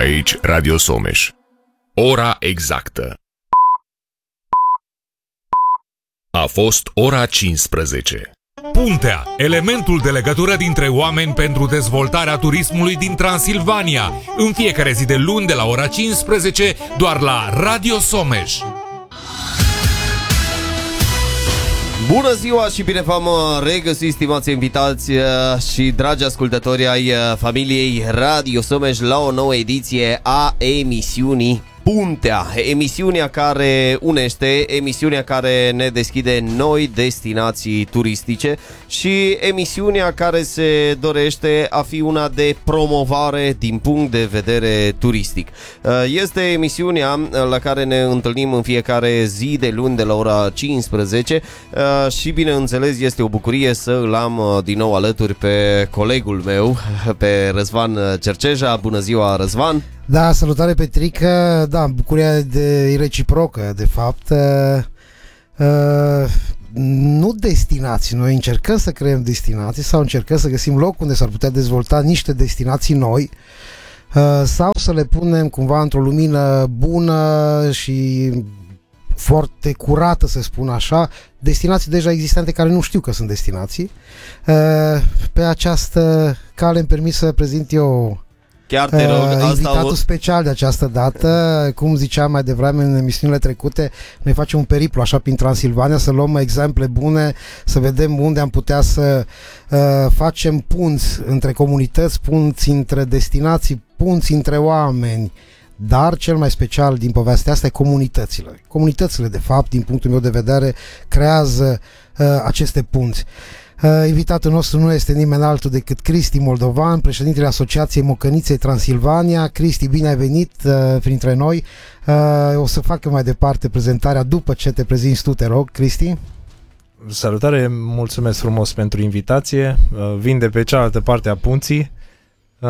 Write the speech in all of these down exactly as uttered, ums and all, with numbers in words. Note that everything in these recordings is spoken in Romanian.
Aici Radio Someș. Ora exactă. A fost ora cincisprezece. Puntea, elementul de legătură dintre oameni pentru dezvoltarea turismului din Transilvania. În fiecare zi de luni de la ora cincisprezece, doar la Radio Someș. Bună ziua și bine v-am regăsit, stimați invitați și dragi ascultători ai familiei Radio Someș, la o nouă ediție a emisiunii Puntea, emisiunea care unește, emisiunea care ne deschide noi destinații turistice și emisiunea care se dorește a fi una de promovare din punct de vedere turistic. Este emisiunea la care ne întâlnim în fiecare zi de luni de la ora cincisprezece și bineînțeles este o bucurie să îl am din nou alături pe colegul meu, pe Răzvan Cerceja. Bună ziua, Răzvan! Da, salutare Petrică, da, bucuria de reciprocă, de fapt. Uh, uh, nu destinații, noi încercăm să creăm destinații sau încercăm să găsim loc unde s-ar putea dezvolta niște destinații noi uh, sau să le punem cumva într-o lumină bună și foarte curată, să spun așa, destinații deja existente care nu știu că sunt destinații. Uh, pe această cale îmi permis să prezint eu Chiar te rog, uh, asta invitatul o... special de această dată. Cum ziceam mai devreme în emisiunile trecute, noi facem un periplu așa prin Transilvania, să luăm exemple bune, să vedem unde am putea să uh, facem punți între comunități, punți între destinații, punți între oameni. Dar cel mai special din povestea asta e comunitățile. Comunitățile, de fapt, din punctul meu de vedere, creează uh, aceste punți. Uh, invitatul nostru nu este nimeni altul decât Cristi Moldovan, președintele Asociației Mocăniței Transilvania. Cristi, bine ai venit uh, printre noi. Uh, o să fac eu mai departe prezentarea după ce te prezinți tu, te rog, Cristi. Salutare, mulțumesc frumos pentru invitație. Uh, vin de pe cealaltă parte a punții uh,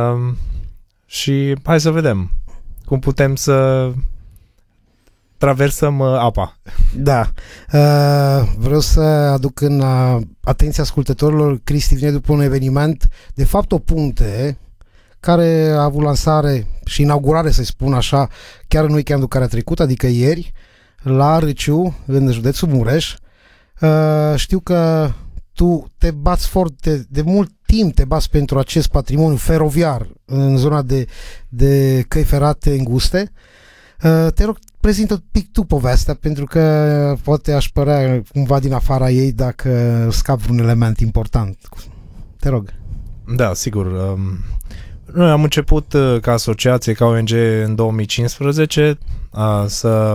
și hai să vedem cum putem să traversăm uh, apa. Da. Uh, vreau să aduc în uh, atenția ascultătorilor, Cristi vine după un eveniment, de fapt o punte, care a avut lansare și inaugurare, să spun așa, chiar în weekendul care a trecut, adică ieri, la Râciu, în județul Mureș. Uh, știu că tu te bați foarte, de mult timp te bați pentru acest patrimoniu feroviar în zona de, de căi ferate înguste. Uh, te rog, prezintă un pic tu povestea, pentru că poate aș părea cumva din afara ei dacă scap un element important. Te rog. Da, sigur. Um, noi am început uh, ca asociație, ca O N G în două mii cincisprezece uh, să,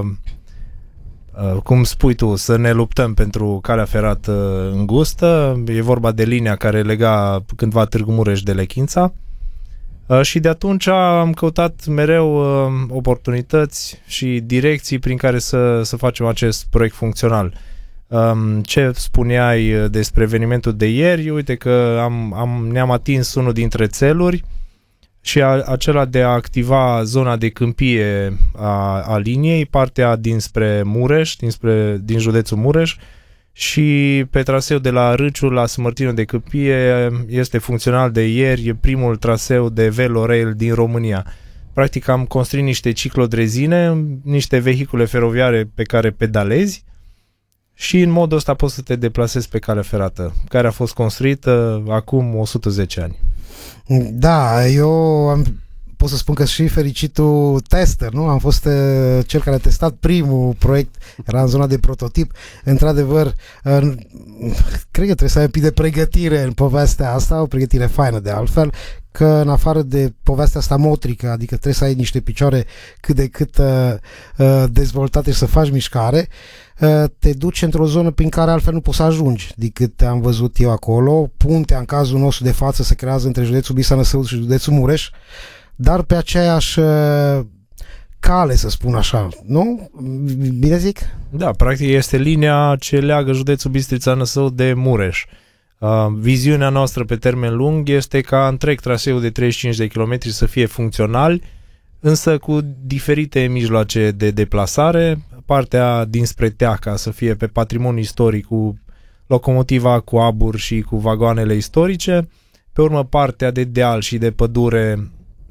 uh, cum spui tu, să ne luptăm pentru calea ferată îngustă. E vorba de linia care lega cândva Târgu Mureș de Lechința. Uh, și de atunci am căutat mereu uh, oportunități și direcții prin care să, să facem acest proiect funcțional. Um, ce spuneai despre evenimentul de ieri? Uite că am, am, ne-am atins unul dintre țeluri și a, acela de a activa zona de câmpie a, a liniei, partea dinspre Mureș, dinspre, din județul Mureș, și pe traseu de la Râciu la Smărtinul de Câmpie este funcțional de ieri, e primul traseu de velorail din România. Practic am construit niște ciclodrezine, niște vehicule feroviare pe care pedalezi și în modul ăsta poți să te deplasezi pe calea ferată, care a fost construită acum o sută zece ani. Da, eu am... pot să spun că și fericitul tester, nu? Am fost uh, cel care a testat primul proiect, era în zona de prototip. Într-adevăr, uh, cred că trebuie să ai un pic de pregătire în povestea asta, o pregătire faină de altfel, că în afară de povestea asta motrică, adică trebuie să ai niște picioare cât de cât uh, uh, dezvoltate și să faci mișcare, uh, te duci într-o zonă prin care altfel nu poți să ajungi, decât am văzut eu acolo. Puntea, în cazul nostru de față, se creează între județul Bița Năsăud și județul Mureș, dar pe aceeași uh, cale, să spun așa, nu? Bine zic? Da, practic este linia ce leagă județul Bistrița Năsăud de Mureș. Uh, viziunea noastră pe termen lung este ca întreg traseul de treizeci și cinci de kilometri să fie funcțional, însă cu diferite mijloace de deplasare. Partea dinspre Teaca să fie pe patrimoniu istoric cu locomotiva cu abur și cu vagoanele istorice. Pe urmă partea de deal și de pădure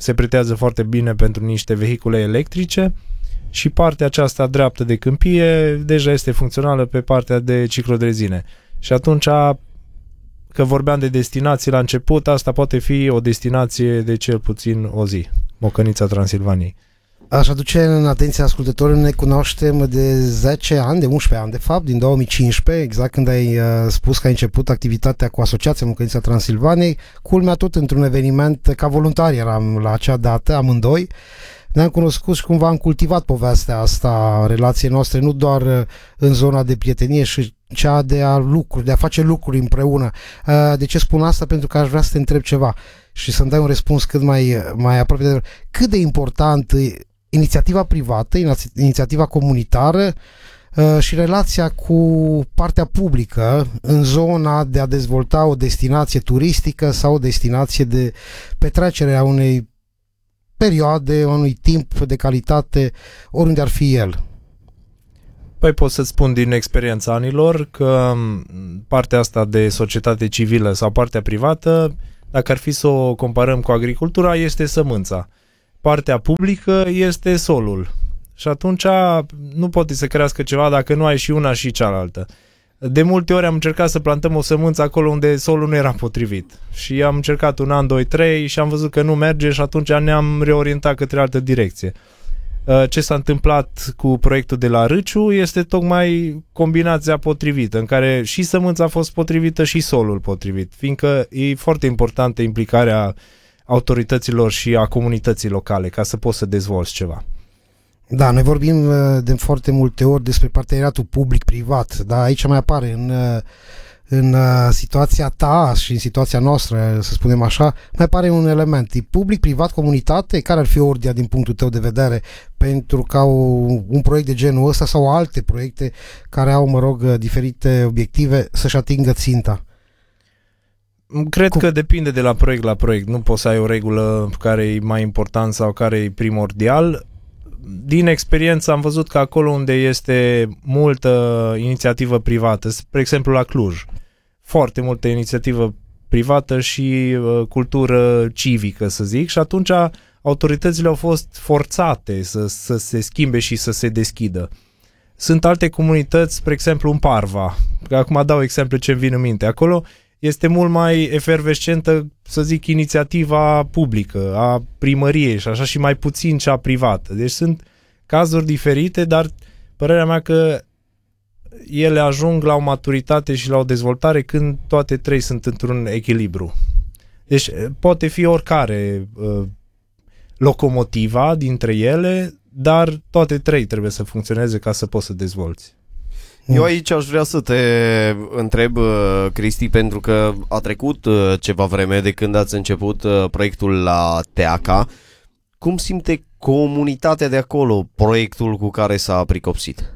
se pretează foarte bine pentru niște vehicule electrice și partea aceasta dreaptă de câmpie deja este funcțională pe partea de ciclodrezine. Și atunci, că vorbeam de destinații la început, asta poate fi o destinație de cel puțin o zi, Mocănița Transilvaniei. Aș aduce în atenția ascultătorilor, ne cunoaștem de zece ani, de unsprezece ani de fapt, din două mii cincisprezece, exact când ai uh, spus că ai început activitatea cu Asociația Mocănița Transilvaniei, culmea tot într-un eveniment, ca voluntari eram la acea dată, amândoi. Ne-am cunoscut și cumva am cultivat povestea asta, relației noastre, nu doar uh, în zona de prietenie, și cea de a lucruri, de a face lucruri împreună. Uh, de ce spun asta? Pentru că aș vrea să te întreb ceva și să-mi dai un răspuns cât mai, mai aproape de... Cât de important e inițiativa privată, inițiativa comunitară uh, și relația cu partea publică în zona de a dezvolta o destinație turistică sau o destinație de petrecere a unei perioade, unui timp de calitate, oriunde ar fi el? Păi pot să spun din experiența anilor că partea asta de societate civilă sau partea privată, dacă ar fi să o comparăm cu agricultura, este sămânța. Partea publică este solul. Și atunci nu poate să crească ceva dacă nu ai și una și cealaltă. De multe ori am încercat să plantăm o sămânță acolo unde solul nu era potrivit. Și am încercat un an, doi, trei și am văzut că nu merge și atunci ne-am reorientat către altă direcție. Ce s-a întâmplat cu proiectul de la Râciu este tocmai combinația potrivită, în care și sămânța a fost potrivită și solul potrivit, fiindcă e foarte importantă implicarea autorităților și a comunității locale ca să poți să dezvolți ceva. Da, noi vorbim de foarte multe ori despre parteneriatul public-privat, dar aici mai apare în, în situația ta și în situația noastră, să spunem așa, mai apare un element. E public-privat, comunitate, care ar fi ordinea din punctul tău de vedere pentru ca o, un proiect de genul ăsta sau alte proiecte care au, mă rog, diferite obiective să-și atingă ținta? Cred Cum? că depinde de la proiect la proiect. Nu poți să ai o regulă care e mai important sau care e primordial. Din experiență am văzut că acolo unde este multă inițiativă privată, spre exemplu la Cluj, foarte multă inițiativă privată și uh, cultură civică, să zic, și atunci autoritățile au fost forțate să, să se schimbe și să se deschidă. Sunt alte comunități, spre exemplu în Parva, că acum dau exemple ce-mi vin în minte, acolo este mult mai efervescentă, să zic, inițiativa publică, a primăriei și așa, și mai puțin cea privată. Deci sunt cazuri diferite, dar părerea mea că ele ajung la o maturitate și la o dezvoltare când toate trei sunt într-un echilibru. Deci poate fi oricare uh, locomotiva dintre ele, dar toate trei trebuie să funcționeze ca să poți să dezvolți. Eu aici aș vrea să te întreb, Cristi, pentru că a trecut ceva vreme de când ați început proiectul la Teaca. Cum simte comunitatea de acolo proiectul cu care s-a pricopsit?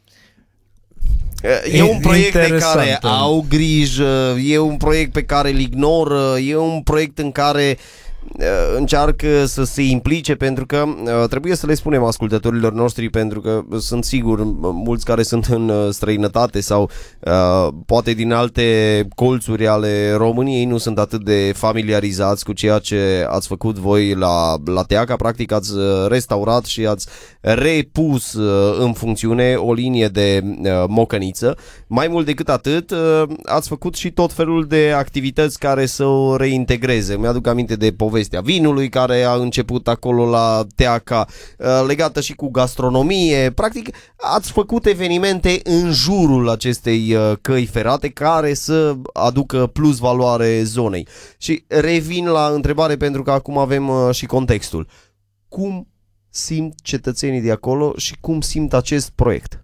E un proiect de care au grijă, e un proiect pe care îl ignoră, e un proiect în care încearcă să se implice, pentru că trebuie să le spunem ascultătorilor noștri, pentru că sunt sigur mulți care sunt în străinătate sau uh, poate din alte colțuri ale României nu sunt atât de familiarizați cu ceea ce ați făcut voi la, la Teaca. Practic ați restaurat și ați repus uh, în funcțiune o linie de uh, mocăniță. Mai mult decât atât, uh, ați făcut și tot felul de activități care să o reintegreze. Mi-aduc aminte de povestea vinului care a început acolo la Teaca, legată și cu gastronomie. Practic ați făcut evenimente în jurul acestei căi ferate care să aducă plus valoare zonei. Și revin la întrebare pentru că acum avem și contextul. Cum simt cetățenii de acolo și cum simt acest proiect?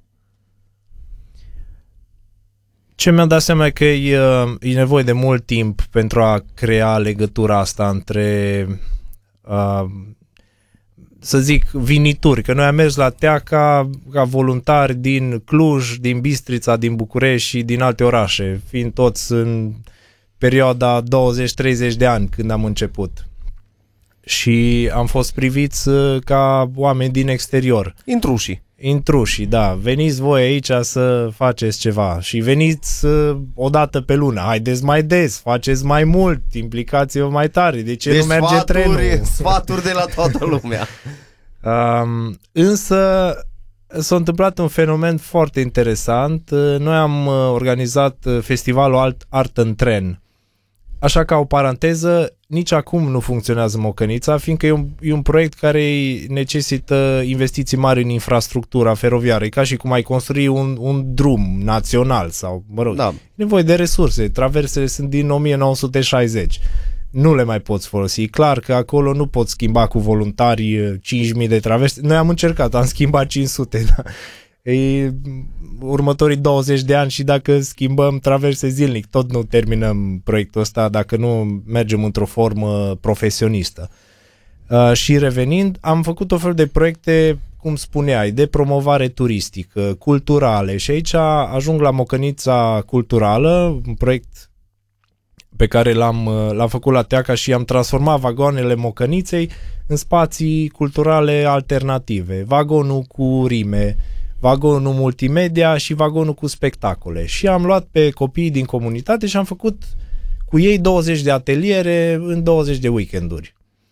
Ce mi-a dat seama e că e, e nevoie de mult timp pentru a crea legătura asta între, uh, să zic, vinituri. Că noi am mers la Teaca ca voluntari din Cluj, din Bistrița, din București și din alte orașe, fiind toți în perioada douăzeci treizeci de ani când am început. Și am fost priviți ca oameni din exterior. Intruși. Intrușii, da. Veniți voi aici să faceți ceva și veniți uh, o dată pe lună. Haideți mai des, faceți mai mult, implicați-vă mai tare. De ce deci nu merge sfaturi, trenul? sfaturi de la toată lumea. Um, însă s-a întâmplat un fenomen foarte interesant. Noi am organizat festivalul Art în Tren. Așa, ca o paranteză, nici acum nu funcționează Mocănița, fiindcă e un, e un proiect care necesită investiții mari în infrastructura feroviară. E ca și cum ai construi un, un drum național sau, mă rog, da. nevoie de resurse. Traversele sunt din o mie nouă sute șaizeci. Nu le mai poți folosi. E clar că acolo nu poți schimba cu voluntari cinci mii de traverse. Noi am încercat, am schimbat cinci sute. Da? E, următorii douăzeci de ani și dacă schimbăm traverse zilnic, tot nu terminăm proiectul ăsta dacă nu mergem într-o formă profesionistă. Uh, și revenind, am făcut o fel de proiecte, cum spuneai, de promovare turistică, culturale, și aici ajung la Mocănița Culturală, un proiect pe care l-am, l-am făcut la Teaca și am transformat vagoanele Mocăniței în spații culturale alternative. Vagonul cu rime, vagonul multimedia și vagonul cu spectacole. Și am luat pe copiii din comunitate și am făcut cu ei douăzeci de ateliere în douăzeci de weekenduri.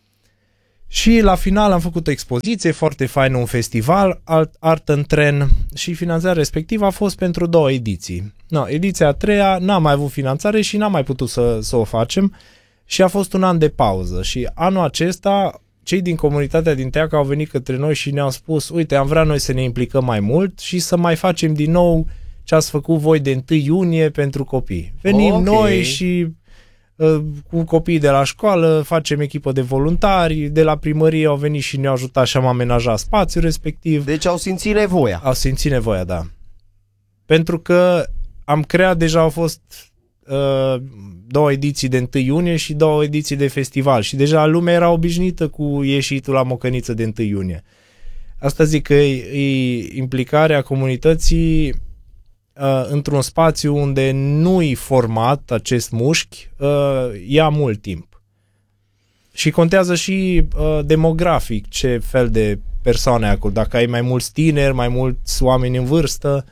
Și la final am făcut o expoziție foarte faină, un festival, Art în Tren, și finanțarea respectivă a fost pentru două ediții. No, ediția a treia n-am mai avut finanțare și n-am mai putut să, să o facem și a fost un an de pauză. Și anul acesta cei din comunitatea din Teaca au venit către noi și ne-au spus: uite, am vrea noi să ne implicăm mai mult și să mai facem din nou ce ați făcut voi de întâi iunie pentru copii. Venim okay. noi și cu copiii de la școală facem echipă de voluntari, de la primărie au venit și ne-au ajutat și am amenajat spațiul respectiv. Deci au simțit nevoia. Au simțit nevoia, da. Pentru că am creat, deja au fost uh, două ediții de întâi iunie și două ediții de festival și deja lumea era obișnuită cu ieșitul la Mocăniță de întâi iunie. Asta zic că e, e implicarea comunității Uh, într-un spațiu unde nu-i format acest mușchi, uh, ia mult timp. Și contează și uh, demografic ce fel de persoane ai acolo. Dacă ai mai mulți tineri, mai mulți oameni în vârstă.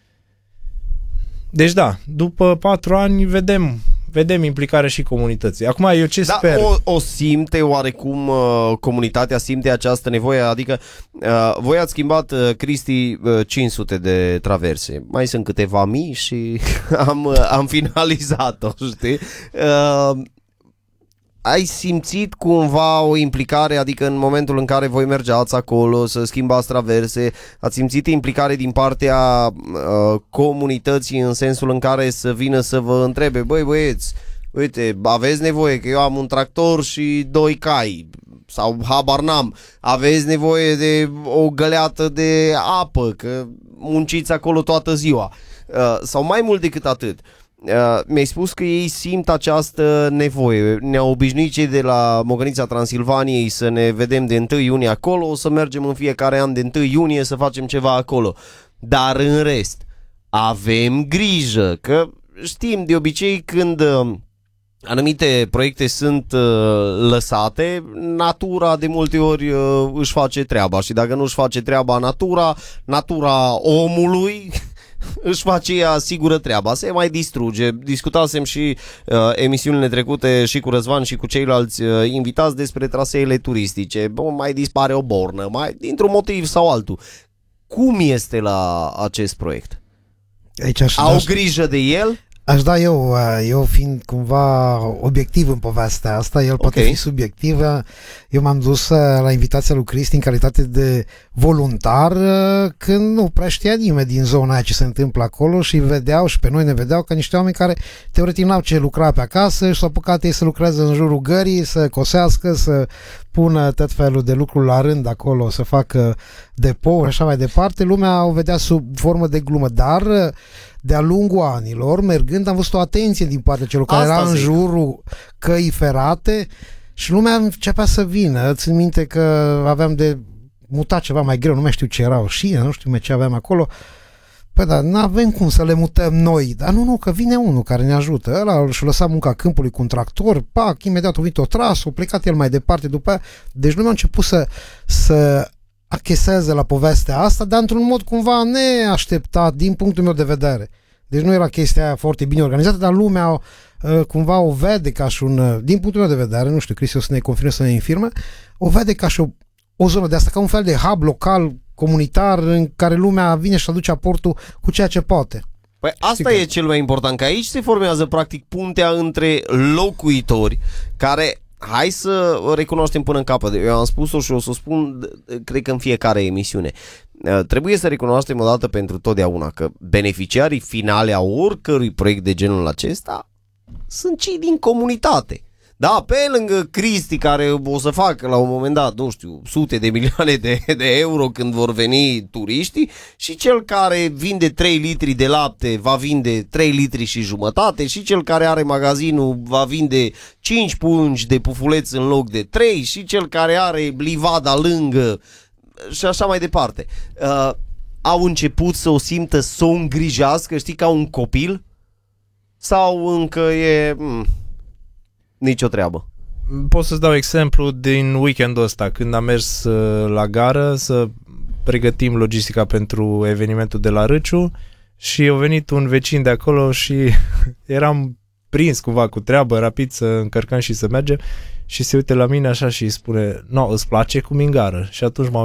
Deci da, după patru ani vedem vedem implicarea și comunității. Acum eu ce da, sper? O, o simte oarecum uh, comunitatea, simte această nevoie, adică uh, voi ați schimbat, uh, Cristi, uh, cinci sute de traverse. Mai sunt câteva mii și am, uh, am finalizat-o, știi? Uh, ai simțit cumva o implicare, adică în momentul în care voi mergeați acolo să schimbați traverse, ați simțit implicare din partea uh, comunității în sensul în care să vină să vă întrebe: băi băieți, uite, aveți nevoie că eu am un tractor și doi cai, sau habar n-am, aveți nevoie de o găleată de apă, că munciți acolo toată ziua, uh, sau mai mult decât atât. Uh, mi-ai spus că ei simt această nevoie. Ne-au obișnuit cei de la Mocănița Transilvaniei să ne vedem de întâi iunie acolo, o să mergem în fiecare an de întâi iunie să facem ceva acolo. Dar în rest, avem grijă, că știm de obicei când uh, anumite proiecte sunt uh, lăsate, natura de multe ori uh, își face treaba și dacă nu își face treaba natura, natura omului își face ea sigură treaba, se mai distruge. Discutasem și uh, emisiunile trecute și cu Răzvan și cu ceilalți uh, invitați despre traseele turistice. Bă, mai dispare o bornă, mai dintr-un motiv sau altul. Cum este la acest proiect? Aici aș Au da, grijă de el? Aș da eu, eu fiind cumva obiectiv în povestea asta, el poate okay. fi subiectiv. Eu m-am dus la invitația lui Cristi în calitate de voluntar, când nu prea știa nimeni din zona aia ce se întâmplă acolo și vedeau, și pe noi ne vedeau ca niște oameni care teoretic n-au ce lucra pe acasă și s-au apucat ei să lucreze în jurul gării, să cosească, să pună tot felul de lucruri la rând acolo, să facă depou și așa mai departe. Lumea o vedea sub formă de glumă, dar de-a lungul anilor, mergând, am văzut o atenție din partea celor care Asta erau în zic. jurul căii ferate și lumea începea să vină. Țin minte că aveam de mutat ceva mai greu, nu mai știu ce era, o șină, nu știu mai ce aveam acolo. Păi da, n-avem cum să le mutăm noi. Dar nu, nu, că vine unul care ne ajută. Ăla și-a lăsat munca câmpului cu un tractor, pac, imediat a venit o trasă, a plecat el mai departe după aia. Deci lumea a început să, să acheseze la povestea asta, dar într-un mod cumva neașteptat din punctul meu de vedere. Deci nu era chestia aia foarte bine organizată, dar lumea uh, cumva o vede ca și un, uh, din punctul meu de vedere, nu știu, Cristi o să ne confirme, să ne infirme, o vede ca și o, o zonă de asta, ca un fel de hub local, comunitar, în care lumea vine și aduce aportul cu ceea ce poate. Păi asta e cel mai important, că aici se formează practic puntea între locuitori care, hai să recunoaștem până în capăt, eu am spus-o și o să o spun, cred că în fiecare emisiune, trebuie să recunoaștem odată pentru totdeauna că beneficiarii finale a oricărui proiect de genul acesta sunt cei din comunitate. Da, pe lângă Cristi, care o să facă la un moment dat, nu știu, sute de milioane de, de euro când vor veni turiștii, și cel care vinde trei litri de lapte va vinde trei litri și jumătate, și cel care are magazinul va vinde cinci pungi de pufuleț în loc de trei, și cel care are livada lângă și așa mai departe. Uh, au început să o simtă, să o îngrijească, știi, ca un copil? Sau încă e... Hmm, nicio treabă? Pot să-ți dau exemplu din weekendul ăsta, când am mers uh, la gară să pregătim logistica pentru evenimentul de la Râciu și a venit un vecin de acolo și eram prins cumva cu treabă, rapid să încărcăm și să mergem, și se uite la mine așa și spune: "No, îți place cum e în gară?" Și atunci m-am